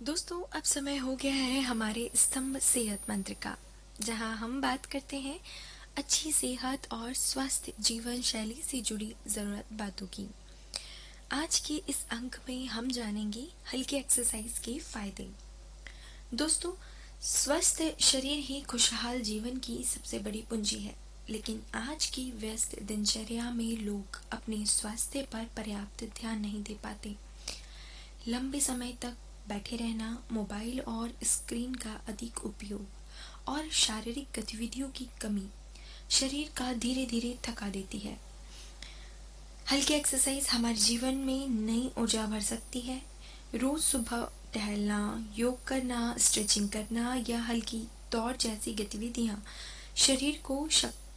दोस्तों, अब समय हो गया है हमारे स्तंभ सेहत मंत्र का, जहां हम बात करते हैं अच्छी सेहत और स्वस्थ जीवन शैली से जुड़ी ज़रूरत बातों की। आज के इस अंक में हम जानेंगे हल्की एक्सरसाइज के फायदे। दोस्तों, स्वस्थ शरीर ही खुशहाल जीवन की सबसे बड़ी पूंजी है। लेकिन आज की व्यस्त दिनचर्या में लोग अपने स्वास्थ्य पर पर्याप्त ध्यान नहीं दे पाते। लंबे समय तक बैठे रहना, मोबाइल और स्क्रीन का अधिक उपयोग और शारीरिक गतिविधियों की कमी शरीर का धीरे धीरे थका देती है। हल्की एक्सरसाइज हमारे जीवन में नई ऊर्जा भर सकती है। रोज सुबह टहलना, योग करना, स्ट्रेचिंग करना या हल्की दौड़ जैसी गतिविधियां शरीर को